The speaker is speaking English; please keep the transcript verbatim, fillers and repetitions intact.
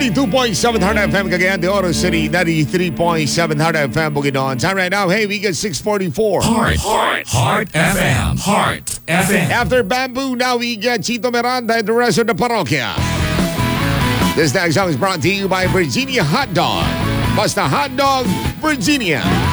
ninety-two point seven Heart F M Cagayan de Oro City, ninety-three point seven Heart F M Bukidnon. Time right now, hey, we get six forty-four. Heart, Heart, Heart F M, Heart F M. After Bamboo, now we get Chito Miranda and the rest of the parokya. This next song is brought to you by Virginia Hot Dog. Basta Hot Dog, Virginia.